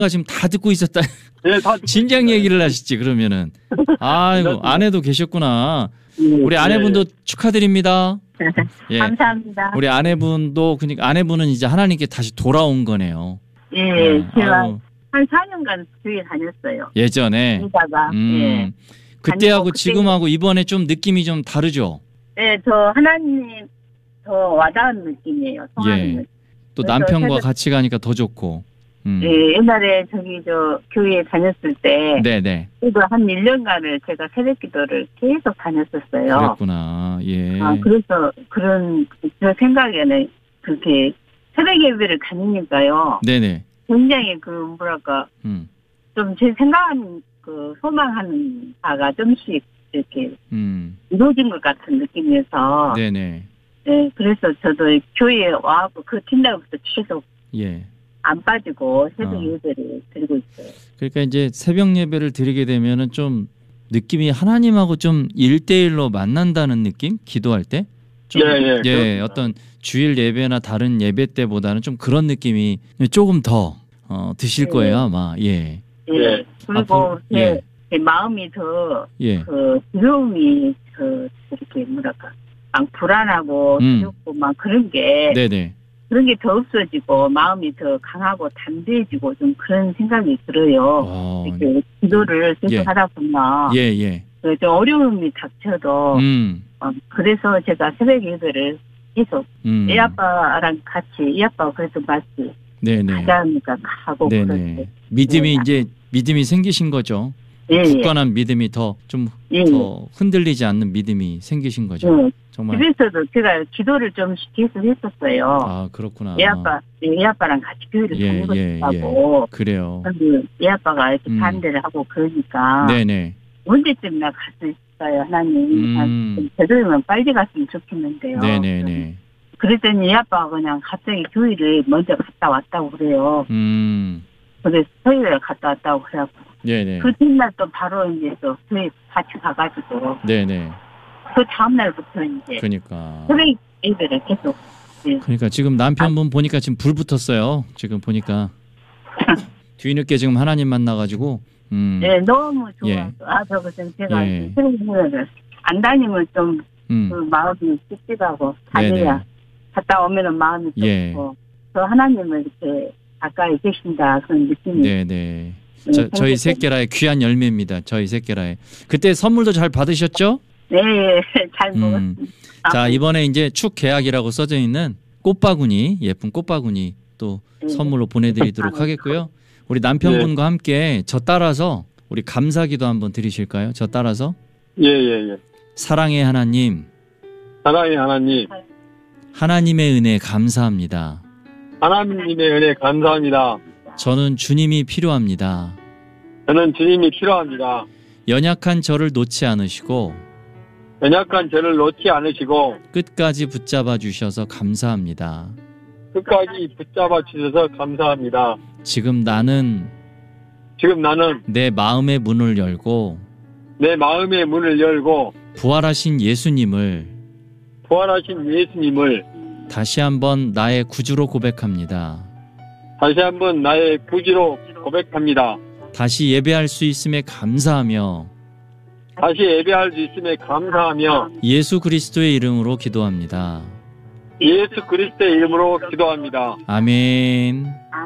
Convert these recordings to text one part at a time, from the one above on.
지금 다 듣고 있었다. 네, 다 진작 얘기를 하시지 그러면은. 아이고 아내도 계셨구나. 우리 아내분도 축하드립니다. 예. 감사합니다. 우리 아내분도 그러니까 아내분은 이제 하나님께 다시 돌아온 거네요. 예, 제가 아유. 한 4년간 교회 다녔어요. 예전에. 그러다가 예. 그때하고 다니고 지금하고 이번에 좀 느낌이 좀 다르죠. 네, 저 하나님 더 와닿은 느낌이에요. 성하는 예. 느낌. 또 그래서 남편과 같이 가니까 더 좋고. 예, 옛날에 저 교회에 다녔을 때 네네. 그래도 한 1년간을 제가 새벽 기도를 계속 다녔었어요. 그랬구나. 예. 그래서 그런 제 생각에는 그렇게 새벽 예배를 다니니까요. 네네. 굉장히 그 뭐랄까 좀 제 생각하는 그 소망하는 바가 좀씩 이렇게 이루어진 것 같은 느낌이어서. 네네. 네, 그래서 저도 교회에 와서 그 뒷날부터 계속 예. 안 빠지고 새벽 예배를 드리고 있어요. 그러니까 이제 새벽 예배를 드리게 되면은 좀 느낌이 하나님하고 좀 1대1로 만난다는 느낌? 기도할 때? 좀, 예, 어떤 주일 예배나 다른 예배 때보다는 좀 그런 느낌이 조금 더 드실 거예요, 아마. 예. 예. 그리고 제 마음이 더 그 두려움이 이렇게 뭐랄까 막 불안하고 두렵고 막 그런 게 네네. 그런 게 더 없어지고 마음이 더 강하고 담대해지고 좀 그런 생각이 들어요. 이렇게 기도를 계속 하다 보면 좀 어려움이 닥쳐도 그래서 제가 새벽 예배를 계속 애 아빠랑 같이 애 아빠가 그래서 같이 가자니까 가고 그렇게 믿음이 이제 믿음이 생기신 거죠. 굳건한 믿음이 더 좀 더 흔들리지 않는 믿음이 생기신 거죠. 정말. 집에서도 제가 기도를 좀 계속 했었어요. 아, 그렇구나. 애 아빠랑 같이 교회를 다니고 싶다고. 그래요. 근데 애 아빠가 이렇게 반대를 하고 그러니까. 네네. 언제쯤이나 갈 수 있어요, 하나님. 되도록이면 빨리 갔으면 좋겠는데요. 네네네. 그랬더니 애 아빠가 그냥 갑자기 교회를 먼저 갔다 왔다고 그래요. 그래서 토요일에 갔다 왔다고 그래갖고. 네네. 그 뒷날 또 바로 이제 또 교회 같이 가가지고. 네네. 그 다음날부터 이제. 그러니까. 새벽 예배를 계속. 그러니까 지금 남편분 보니까 지금 불 붙었어요. 지금 보니까. 뒤늦게 지금 하나님 만나가지고. 네, 너무 좋아서. 제가 새벽 예배를 안 다니면 좀 그 마음이 찝찝하고 다녀야 갔다 오면은 마음이 좋고. 또 하나님을 이렇게 가까이 계신다 그런 느낌이. 네네. 저희 새끼라의 귀한 열매입니다. 저희 새끼라의. 그때 선물도 잘 받으셨죠? 네, 잘 먹었습니다. 자, 이번에 이제 축 계약이라고 써져 있는 꽃바구니, 예쁜 꽃바구니 또 선물로 보내드리도록 하겠고요. 우리 남편분과 함께 저 따라서 우리 감사기도 한번 드리실까요? 저 따라서? 예. 사랑의 하나님. 사랑의 하나님. 하나님의 은혜 감사합니다. 하나님의 은혜 감사합니다. 저는 주님이 필요합니다. 저는 주님이 필요합니다. 연약한 저를 놓지 않으시고 연약한 저를 놓지 않으시고 끝까지 붙잡아 주셔서 감사합니다. 끝까지 붙잡아 주셔서 감사합니다. 지금 나는 내 마음의 문을 열고 부활하신 예수님을 다시 한번 나의 구주로 고백합니다. 다시 예배할 수 있음에 감사하며 예수 그리스도의 이름으로 기도합니다. 아멘.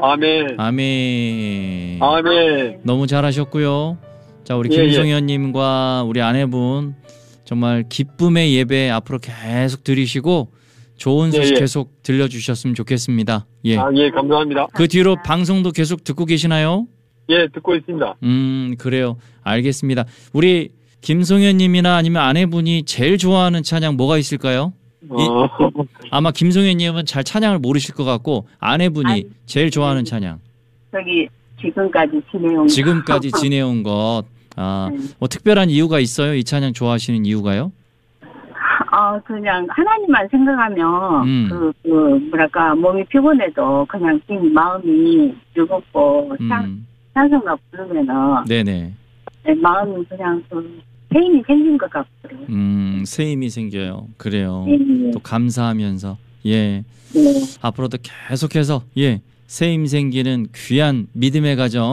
너무 잘하셨고요. 자, 우리 김송현님과 우리 아내분 정말 기쁨의 예배 앞으로 계속 드리시고 좋은 소식 계속 들려주셨으면 좋겠습니다. 감사합니다. 그 뒤로 방송도 계속 듣고 계시나요? 예, 듣고 있습니다. 그래요. 알겠습니다. 우리 김송현님이나 아니면 아내분이 제일 좋아하는 찬양 뭐가 있을까요? 아마 김송현님은 잘 찬양을 모르실 것 같고 아내분이 제일 좋아하는 찬양. 지금까지 지내온 것. 뭐 특별한 이유가 있어요? 이 찬양 좋아하시는 이유가요? 그냥 하나님만 생각하면 뭐랄까 몸이 피곤해도 그냥 마음이 즐겁고 찬송가 부르면은 네네. 마음이 그냥 좀 새 힘이 생긴 것 같고요. 새 힘이 생겨요. 그래요. 또 감사하면서 앞으로도 계속해서 새 힘 생기는 귀한 믿음의 가정